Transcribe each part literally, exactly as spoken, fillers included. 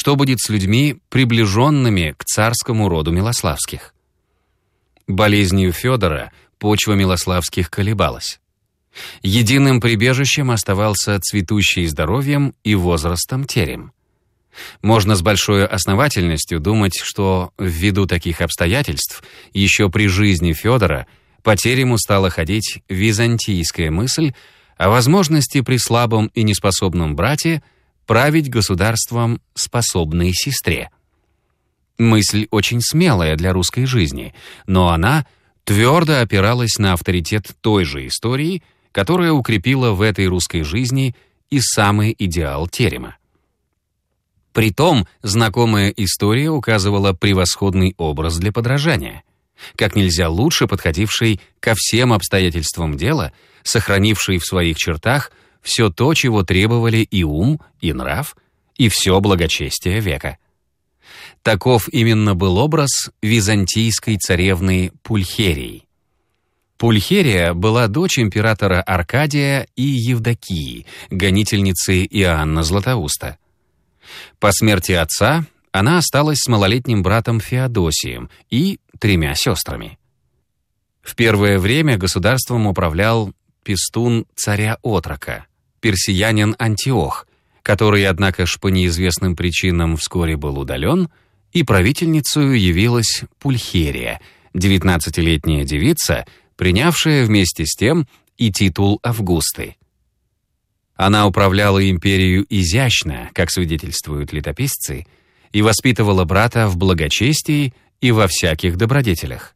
что будет с людьми, приближенными к царскому роду Милославских? Болезнью Федора почва Милославских колебалась. Единым прибежищем оставался цветущий здоровьем и возрастом терем. Можно с большой основательностью думать, что ввиду таких обстоятельств еще при жизни Федора по терему стала ходить византийская мысль о возможности при слабом и неспособном брате править государством способной сестре. Мысль очень смелая для русской жизни, но она твердо опиралась на авторитет той же истории, которая укрепила в этой русской жизни и самый идеал терема. Притом, знакомая история указывала превосходный образ для подражания, как нельзя лучше подходивший ко всем обстоятельствам дела, сохранивший в своих чертах все то, чего требовали и ум, и нрав, и все благочестие века. Таков именно был образ византийской царевны Пульхерии. Пульхерия была дочь императора Аркадия и Евдокии, гонительницы Иоанна Златоуста. По смерти отца она осталась с малолетним братом Феодосием и тремя сестрами. В первое время государством управлял пестун царя-отрока, персиянин Антиох, который, однако ж, по неизвестным причинам вскоре был удален, и правительницей явилась Пульхерия, девятнадцатилетняя девица, принявшая вместе с тем и титул Августы. Она управляла империей изящно, как свидетельствуют летописцы, и воспитывала брата в благочестии и во всяких добродетелях.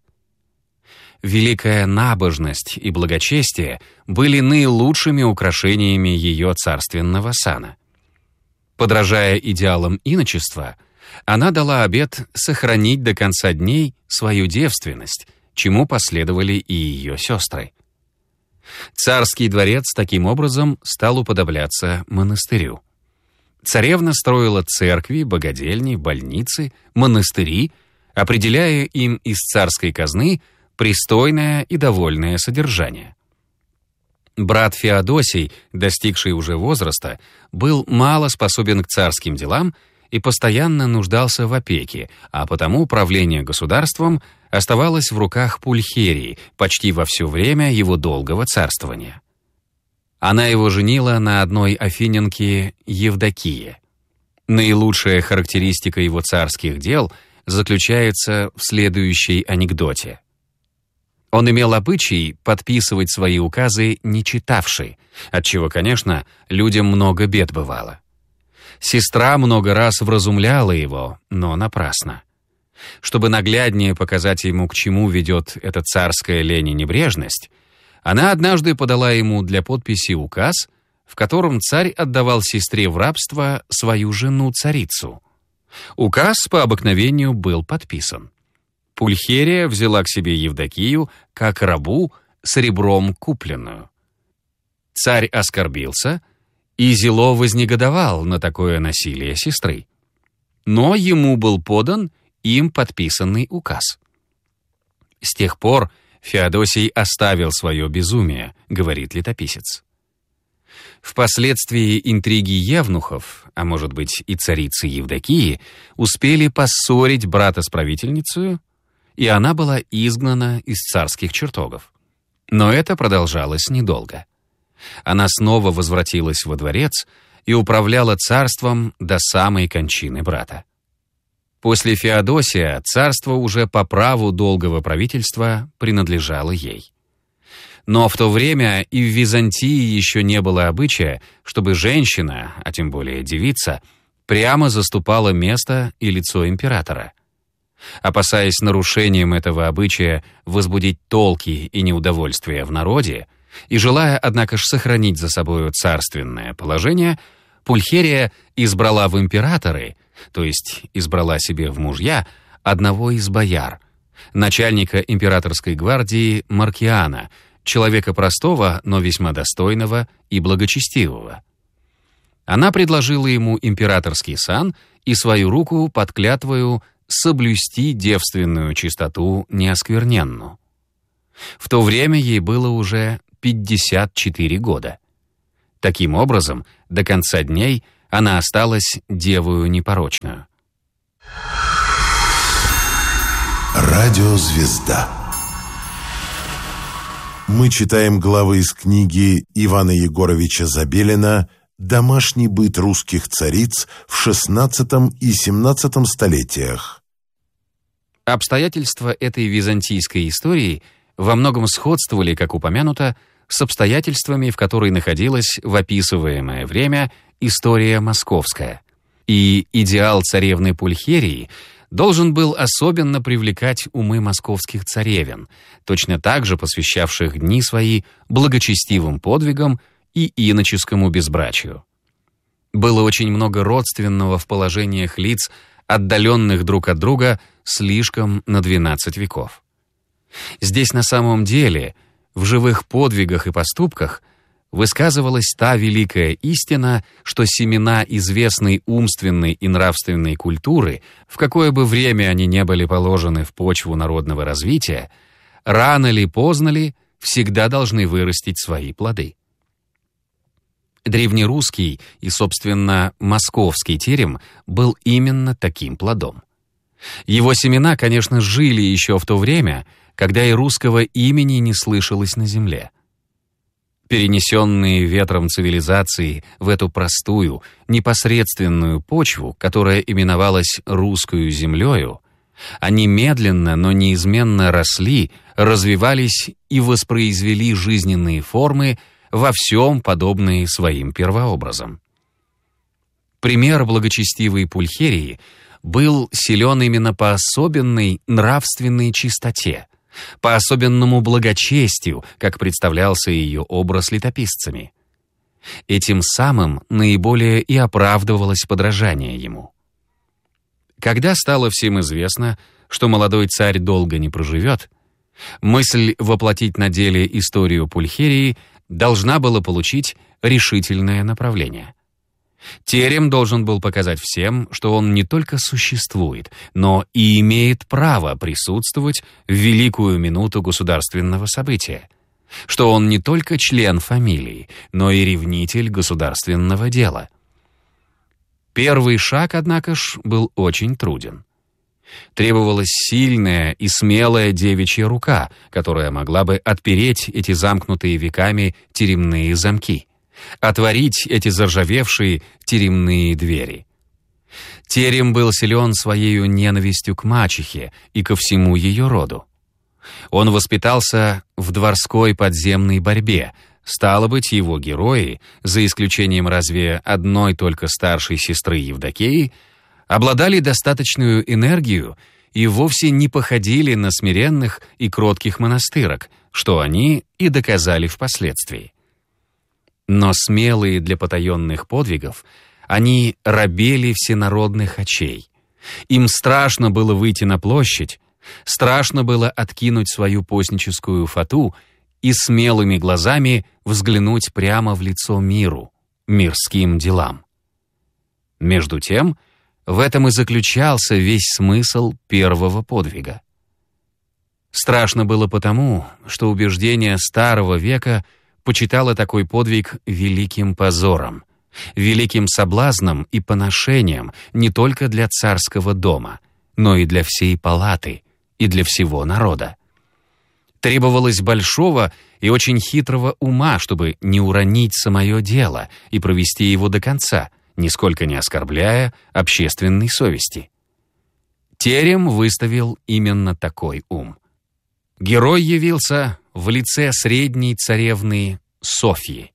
Великая набожность и благочестие были наилучшими украшениями ее царственного сана. Подражая идеалам иночества, она дала обет сохранить до конца дней свою девственность, чему последовали и ее сестры. Царский дворец таким образом стал уподобляться монастырю. Царевна строила церкви, богадельни, больницы, монастыри, определяя им из царской казны пристойное и довольное содержание. Брат Феодосий, достигший уже возраста, был мало способен к царским делам и постоянно нуждался в опеке, а потому управление государством оставалось в руках Пульхерии почти во все время его долгого царствования. Она его женила на одной афинянке Евдокии. Наилучшая характеристика его царских дел заключается в следующей анекдоте. Он имел обычай подписывать свои указы не читавши, отчего, конечно, людям много бед бывало. Сестра много раз вразумляла его, но напрасно. Чтобы нагляднее показать ему, к чему ведет эта царская лень и небрежность, она однажды подала ему для подписи указ, в котором царь отдавал сестре в рабство свою жену-царицу. Указ по обыкновению был подписан. Пульхерия взяла к себе Евдокию как рабу с ребром купленную. Царь оскорбился и зело вознегодовал на такое насилие сестры. Но ему был подан им подписанный указ. С тех пор Феодосий оставил свое безумие, говорит летописец. Впоследствии интриги евнухов, а может быть и царицы Евдокии, успели поссорить брата с правительницей, и она была изгнана из царских чертогов. Но это продолжалось недолго. Она снова возвратилась во дворец и управляла царством до самой кончины брата. После Феодосия царство уже по праву долгого правительства принадлежало ей. Но в то время и в Византии еще не было обычая, чтобы женщина, а тем более девица, прямо заступала место и лицо императора. Опасаясь нарушением этого обычая возбудить толки и неудовольствие в народе, и желая, однако ж, сохранить за собою царственное положение, Пульхерия избрала в императоры, то есть избрала себе в мужья, одного из бояр, начальника императорской гвардии Маркиана, человека простого, но весьма достойного и благочестивого. Она предложила ему императорский сан и свою руку под клятвою соблюсти девственную чистоту неоскверненную. В то время ей было уже пятьдесят четыре года. Таким образом, до конца дней Она осталась девою непорочную. Радиозвезда. Мы читаем главы из книги Ивана Егоровича Забелина «Домашний быт русских цариц в шестнадцатом и семнадцатом столетиях». Обстоятельства этой византийской истории во многом сходствовали, как упомянуто, с обстоятельствами, в которой находилась в описываемое время история московская. И идеал царевны Пульхерии должен был особенно привлекать умы московских царевен, точно так же посвящавших дни свои благочестивым подвигам и иноческому безбрачию. Было очень много родственного в положениях лиц, отдаленных друг от друга слишком на двенадцать веков. Здесь на самом деле, в живых подвигах и поступках, высказывалась та великая истина, что семена известной умственной и нравственной культуры, в какое бы время они не были положены в почву народного развития, рано ли, поздно ли, всегда должны вырастить свои плоды. Древнерусский и, собственно, московский терем был именно таким плодом. Его семена, конечно, жили еще в то время, когда и русского имени не слышалось на земле. Перенесенные ветром цивилизации в эту простую, непосредственную почву, которая именовалась русскою землею, они медленно, но неизменно росли, развивались и воспроизвели жизненные формы, во всем подобные своим первообразам. Пример благочестивой Пульхерии был силен именно по особенной нравственной чистоте, по особенному благочестию, как представлялся ее образ летописцами. Этим самым наиболее и оправдывалось подражание ему. Когда стало всем известно, что молодой царь долго не проживет, мысль воплотить на деле историю Пульхерии должна была получить решительное направление. Терем должен был показать всем, что он не только существует, но и имеет право присутствовать в великую минуту государственного события, что он не только член фамилии, но и ревнитель государственного дела. Первый шаг, однако ж, был очень труден. Требовалась сильная и смелая девичья рука, которая могла бы отпереть эти замкнутые веками теремные замки, отворить эти заржавевшие теремные двери. Терем был силен своею ненавистью к мачехе и ко всему ее роду. Он воспитался в дворской подземной борьбе, стало быть, его герои, за исключением разве одной только старшей сестры Евдокии, обладали достаточную энергию и вовсе не походили на смиренных и кротких монастырок, что они и доказали впоследствии. Но смелые для потаенных подвигов, они робели всенародных очей. Им страшно было выйти на площадь, страшно было откинуть свою постническую фату и смелыми глазами взглянуть прямо в лицо миру, мирским делам. Между тем, в этом и заключался весь смысл первого подвига. Страшно было потому, что убеждение старого века почитало такой подвиг великим позором, великим соблазном и поношением не только для царского дома, но и для всей палаты и для всего народа. Требовалось большого и очень хитрого ума, чтобы не уронить самое дело и провести его до конца, нисколько не оскорбляя общественной совести. Терем выставил именно такой ум. Герой явился в лице средней царевны Софьи.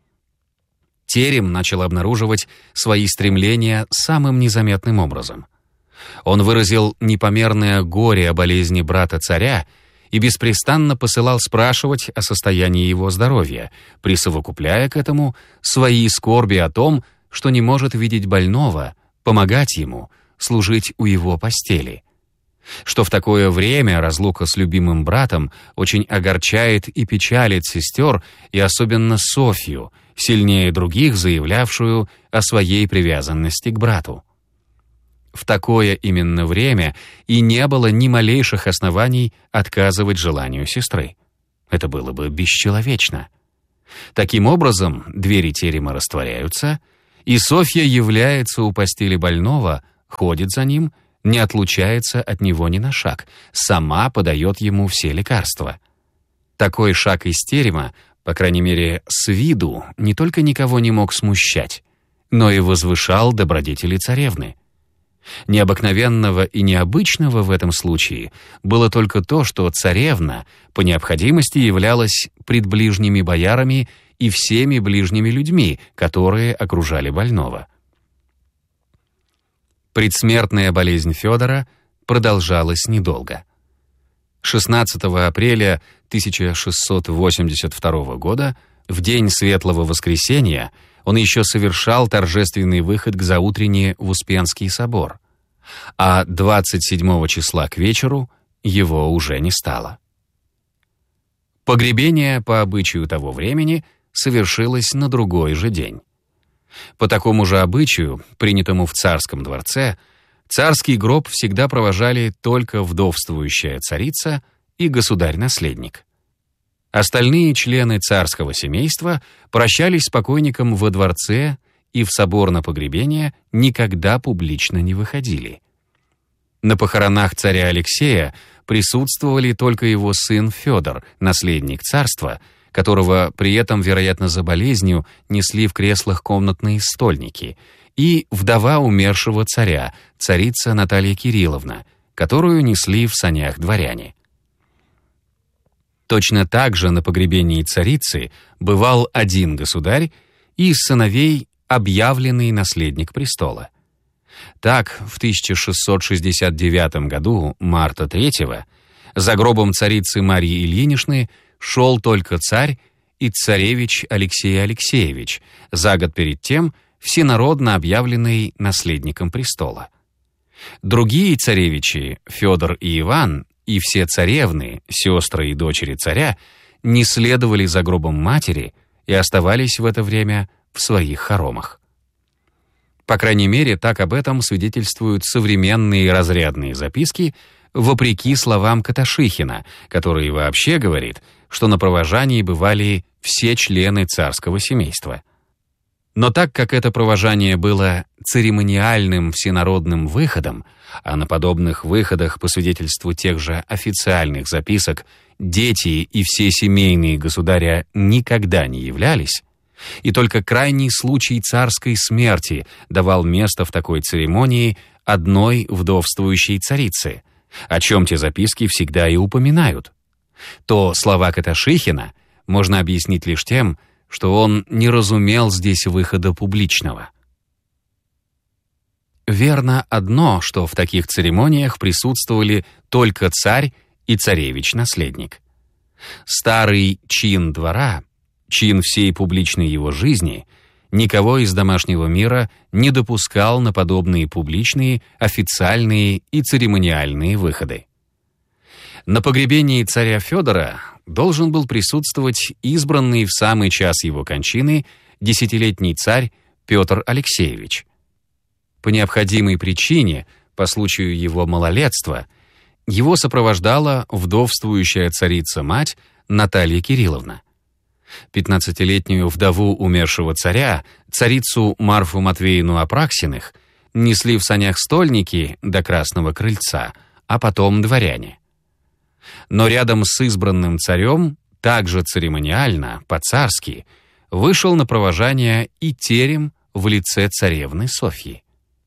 Терем начал обнаруживать свои стремления самым незаметным образом. Он выразил непомерное горе о болезни брата-царя и беспрестанно посылал спрашивать о состоянии его здоровья, присовокупляя к этому свои скорби о том, что не может видеть больного, помогать ему, служить у его постели. Что в такое время разлука с любимым братом очень огорчает и печалит сестер, и особенно Софью, сильнее других заявлявшую о своей привязанности к брату. В такое именно время и не было ни малейших оснований отказывать желанию сестры. Это было бы бесчеловечно. Таким образом, двери терема растворяются, И Софья является у постели больного, ходит за ним, не отлучается от него ни на шаг, сама подает ему все лекарства. Такой шаг из терема, по крайней мере, с виду, не только никого не мог смущать, но и возвышал добродетели царевны. Необыкновенного и необычного в этом случае было только то, что царевна по необходимости являлась пред ближними боярами и всеми ближними людьми, которые окружали больного. Предсмертная болезнь Федора продолжалась недолго. шестнадцатого апреля тысяча шестьсот восемьдесят второго года, в день Светлого Воскресения, он еще совершал торжественный выход к заутренне в Успенский собор, а двадцать седьмого числа к вечеру его уже не стало. Погребение по обычаю того времени совершилось на другой же день. По такому же обычаю, принятому в царском дворце, царский гроб всегда провожали только вдовствующая царица и государь-наследник. Остальные члены царского семейства прощались с покойником во дворце и в собор на погребение никогда публично не выходили. На похоронах царя Алексея присутствовали только его сын Федор, наследник царства, которого при этом, вероятно, за болезнью несли в креслах комнатные стольники, и вдова умершего царя, царица Наталья Кирилловна, которую несли в санях дворяне. Точно так же на погребении царицы бывал один государь и из сыновей объявленный наследник престола. Так, в тысяча шестьсот шестьдесят девятом году, марта третьего, за гробом царицы Марьи Ильиничны шел только царь и царевич Алексей Алексеевич, за год перед тем всенародно объявленный наследником престола. Другие царевичи, Федор и Иван, и все царевны, сестры и дочери царя, не следовали за гробом матери и оставались в это время в своих хоромах. По крайней мере, так об этом свидетельствуют современные разрядные записки, вопреки словам Каташихина, который вообще говорит, что на провожании бывали все члены царского семейства. Но так как это провожание было церемониальным всенародным выходом, а на подобных выходах, по свидетельству тех же официальных записок, дети и все семейные государя никогда не являлись, и только крайний случай царской смерти давал место в такой церемонии одной вдовствующей царице, о чем те записки всегда и упоминают, то слова Каташихина можно объяснить лишь тем, что он не разумел здесь выхода публичного. Верно одно, что в таких церемониях присутствовали только царь и царевич-наследник. Старый чин двора, чин всей публичной его жизни, никого из домашнего мира не допускал на подобные публичные, официальные и церемониальные выходы. На погребении царя Федора должен был присутствовать избранный в самый час его кончины десятилетний царь Петр Алексеевич. По необходимой причине, по случаю его малолетства, его сопровождала вдовствующая царица-мать Наталья Кирилловна. Пятнадцатилетнюю вдову умершего царя, царицу Марфу Матвеевну Апраксиных, несли в санях стольники до Красного крыльца, а потом дворяне. Но рядом с избранным царем, также церемониально, по-царски, вышел на провожание и терем в лице царевны Софьи.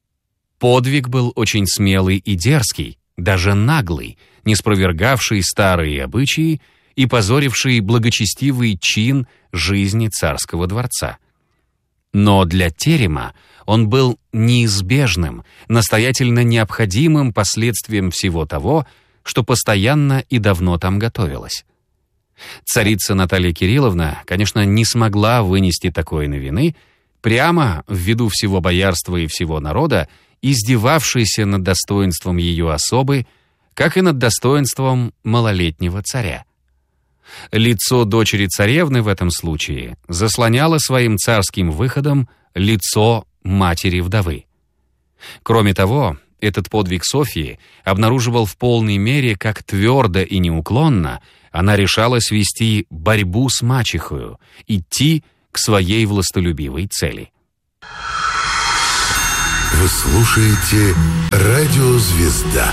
Подвиг был очень смелый и дерзкий, даже наглый, не спровергавший старые обычаи и позоривший благочестивый чин жизни царского дворца. Но для терема он был неизбежным, настоятельно необходимым последствием всего того, что постоянно и давно там готовилось. Царица Наталья Кирилловна, конечно, не смогла вынести такой новины, прямо, ввиду всего боярства и всего народа, издевавшейся над достоинством ее особы, как и над достоинством малолетнего царя. Лицо дочери царевны в этом случае заслоняло своим царским выходом лицо матери-вдовы. Кроме того, этот подвиг Софьи обнаруживал в полной мере, как твердо и неуклонно она решалась вести борьбу с мачехою, идти к своей властолюбивой цели. Вы слушаете «Радио Звезда».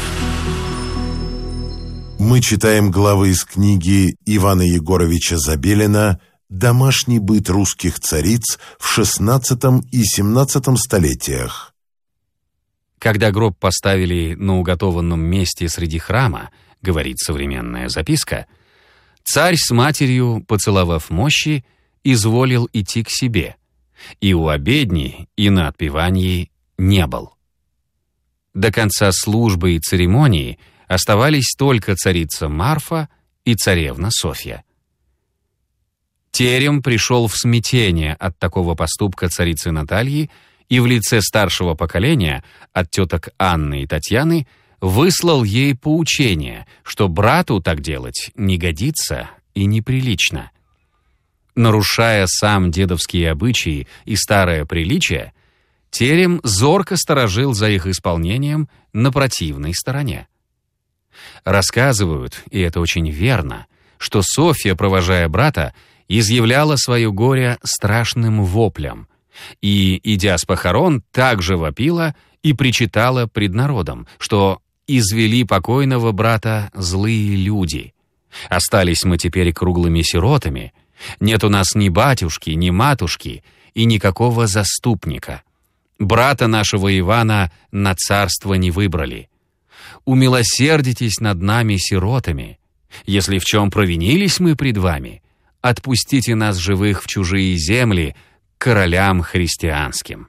Мы читаем главы из книги Ивана Егоровича Забелина «Домашний быт русских цариц в шестнадцатом и семнадцатом столетиях». Когда гроб поставили на уготованном месте среди храма, говорит современная записка, царь с матерью, поцеловав мощи, изволил идти к себе, и у обедни, и на отпевании не был. До конца службы и церемонии оставались только царица Марфа и царевна Софья. Терем пришел в смятение от такого поступка царицы Натальи и в лице старшего поколения, от теток Анны и Татьяны, выслал ей поучение, что брату так делать не годится и неприлично. Нарушая сам дедовские обычаи и старое приличие, Терем зорко сторожил за их исполнением на противной стороне. Рассказывают, и это очень верно, что Софья, провожая брата, изъявляла свое горе страшным воплем и, идя с похорон, также вопила и причитала пред народом, что извели покойного брата злые люди. Остались мы теперь круглыми сиротами, нет у нас ни батюшки, ни матушки и никакого заступника. Брата нашего Ивана на царство не выбрали. Умилосердитесь над нами, сиротами. Если в чем провинились мы пред вами, отпустите нас живых в чужие земли к королям христианским».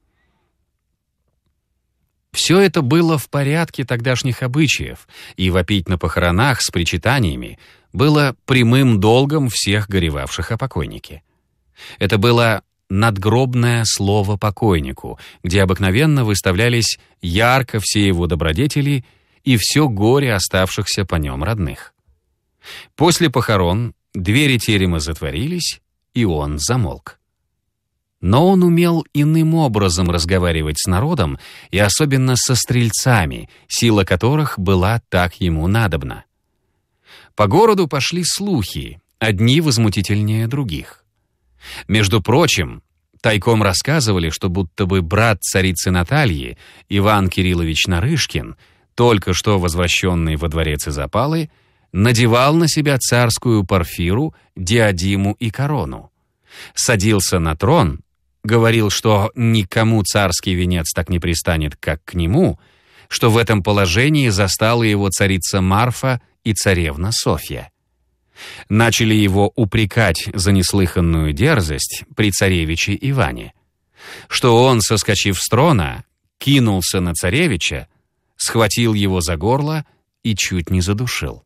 Все это было в порядке тогдашних обычаев, и вопить на похоронах с причитаниями было прямым долгом всех горевавших о покойнике. Это было надгробное слово покойнику, где обыкновенно выставлялись ярко все его добродетели и все горе оставшихся по нем родных. После похорон двери терема затворились, и он замолк. Но он умел иным образом разговаривать с народом, и особенно со стрельцами, сила которых была так ему надобна. По городу пошли слухи, одни возмутительнее других. Между прочим, тайком рассказывали, что будто бы брат царицы Натальи, Иван Кириллович Нарышкин, только что возвращенный во дворец из опалы, надевал на себя царскую парфиру, диадиму и корону. Садился на трон, говорил, что никому царский венец так не пристанет, как к нему, что в этом положении застала его царица Марфа и царевна Софья. Начали его упрекать за неслыханную дерзость при царевиче Иване, что он, соскочив с трона, кинулся на царевича, схватил его за горло и чуть не задушил.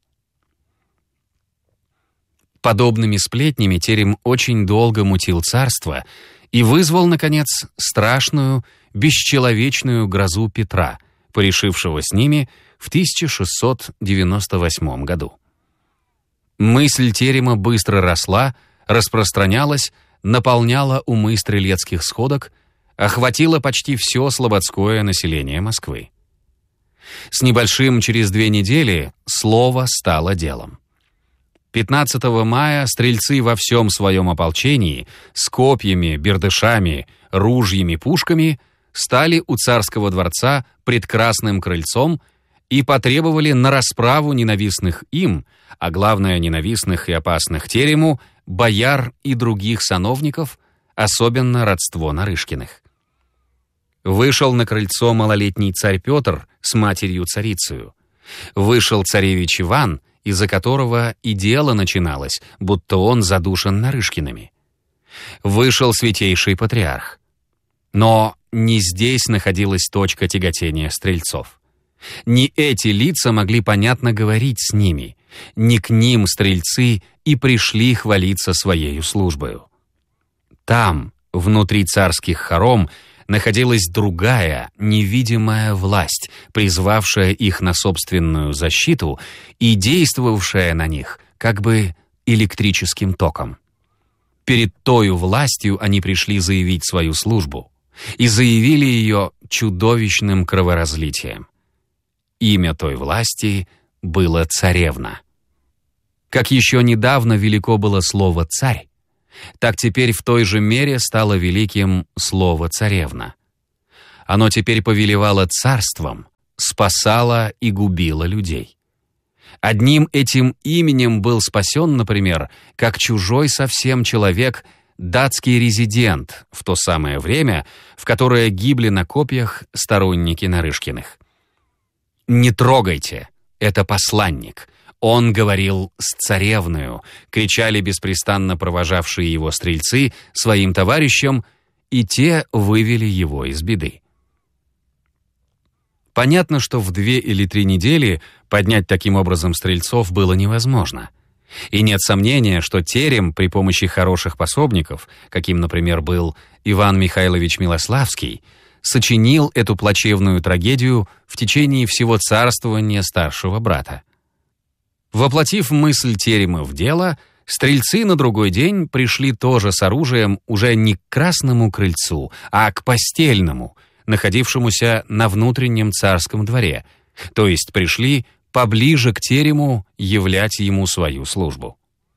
Подобными сплетнями Терем очень долго мутил царство и вызвал, наконец, страшную, бесчеловечную грозу Петра, порешившего с ними в тысяча шестьсот девяносто восьмом году. Мысль Терема быстро росла, распространялась, наполняла умы стрелецких сходок, охватила почти все слободское население Москвы. С небольшим через две недели слово стало делом. пятнадцатого мая стрельцы во всем своем ополчении с копьями, бердышами, ружьями, пушками стали у царского дворца пред Красным крыльцом и потребовали на расправу ненавистных им, а главное ненавистных и опасных Терему, бояр и других сановников, особенно родство Нарышкиных. Вышел на крыльцо малолетний царь Петр с матерью-царицею. Вышел царевич Иван, из-за которого и дело начиналось, будто он задушен Нарышкиными. Вышел святейший патриарх. Но не здесь находилась точка тяготения стрельцов. Не эти лица могли понятно говорить с ними, не к ним стрельцы и пришли хвалиться своею службою. Там, внутри царских хором, находилась другая, невидимая власть, призвавшая их на собственную защиту и действовавшая на них как бы электрическим током. Перед тою властью они пришли заявить свою службу и заявили ее чудовищным кроворазлитием. Имя той власти было царевна. Как еще недавно велико было слово «царь», так теперь в той же мере стало великим слово «царевна». Оно теперь повелевало царством, спасало и губило людей. Одним этим именем был спасен, например, как чужой совсем человек, датский резидент в то самое время, в которое гибли на копьях сторонники Нарышкиных. «Не трогайте, это посланник. Он говорил с царевною», кричали беспрестанно провожавшие его стрельцы своим товарищам, и те вывели его из беды. Понятно, что в две или три недели поднять таким образом стрельцов было невозможно. И нет сомнения, что Терем при помощи хороших пособников, каким, например, был Иван Михайлович Милославский, сочинил эту плачевную трагедию в течение всего царствования старшего брата. Воплотив мысль Терема в дело, стрельцы на другой день пришли тоже с оружием уже не к Красному крыльцу, а к Постельному, находившемуся на внутреннем царском дворе, то есть пришли поближе к Терему являть ему свою службу.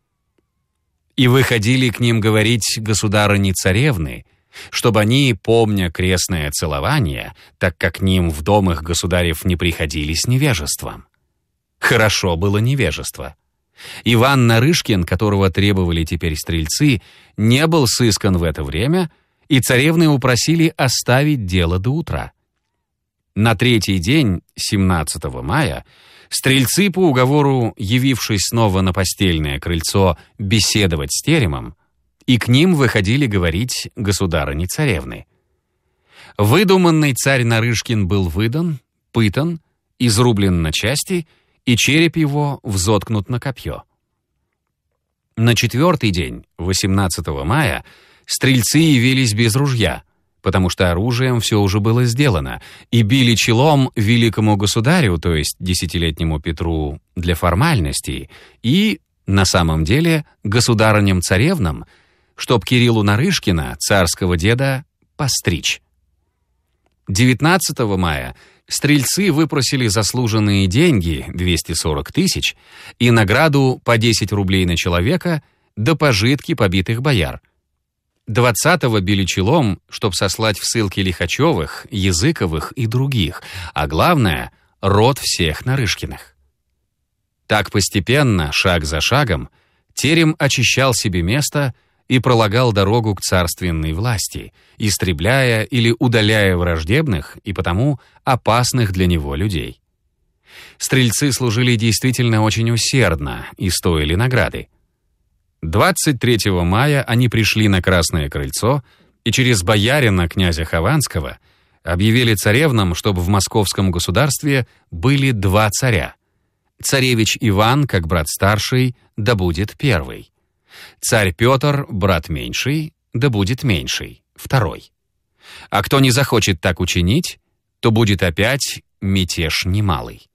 И выходили к ним говорить государыни-царевны, чтобы они, помня крестное целование, так как к ним в дом их государев не приходили с невежеством. Хорошо было невежество. Иван Нарышкин, которого требовали теперь стрельцы, не был сыскан в это время, и царевны упросили оставить дело до утра. На третий день, семнадцатого мая, стрельцы по уговору, явившись снова на Постельное крыльцо беседовать с Теремом, и к ним выходили говорить государыни-царевны. Выдуманный царь Нарышкин был выдан, пытан, изрублен на части, и череп его взоткнут на копье. На четвертый день, восемнадцатого мая, стрельцы явились без ружья, потому что оружием все уже было сделано, и били челом великому государю, то есть десятилетнему Петру, для формальностей, и, на самом деле, государыням-царевнам, чтоб Кириллу Нарышкина, царского деда, постричь. девятнадцатого мая стрельцы выпросили заслуженные деньги, двести сорок тысяч, и награду по десять рублей на человека, да пожитки побитых бояр. двадцатого били челом, чтоб сослать в ссылки Лихачевых, Языковых и других, а главное — род всех Нарышкиных. Так постепенно, шаг за шагом, Терем очищал себе место и пролагал дорогу к царственной власти, истребляя или удаляя враждебных и потому опасных для него людей. Стрельцы служили действительно очень усердно и стоили награды. двадцать третьего мая они пришли на Красное крыльцо и через боярина князя Хованского объявили царевнам, чтобы в московском государстве были два царя. Царевич Иван, как брат старший, да будет первый. Царь Петр, брат меньший, да будет меньший, второй. А кто не захочет так учинить, то будет опять мятеж немалый.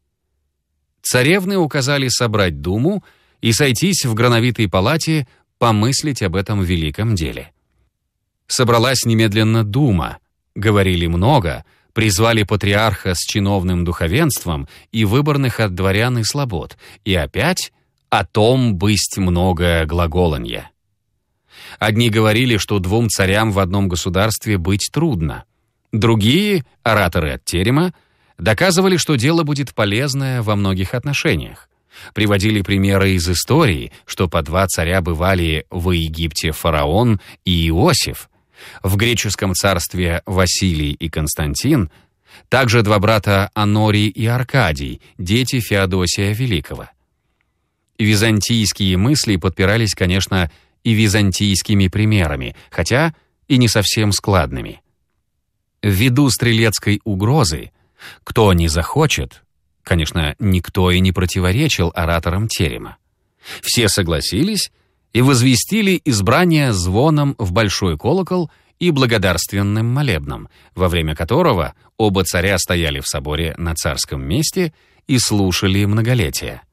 Царевны указали собрать думу и сойтись в Грановитой палате помыслить об этом великом деле. Собралась немедленно дума, говорили много, призвали патриарха с чиновным духовенством и выборных от дворян и слобод, и опять о том бысть много глаголанья. Одни говорили, что двум царям в одном государстве быть трудно. Другие, ораторы от Терема, доказывали, что дело будет полезное во многих отношениях. Приводили примеры из истории, что по два царя бывали в Египте фараон и Иосиф, в греческом царстве Василий и Константин, также два брата Анорий и Аркадий, дети Феодосия Великого. Византийские мысли подпирались, конечно, и византийскими примерами, хотя и не совсем складными. Ввиду стрелецкой угрозы, кто не захочет, конечно, никто и не противоречил ораторам Терема. Все согласились и возвестили избрание звоном в большой колокол и благодарственным молебном, во время которого оба царя стояли в соборе на царском месте и слушали многолетие.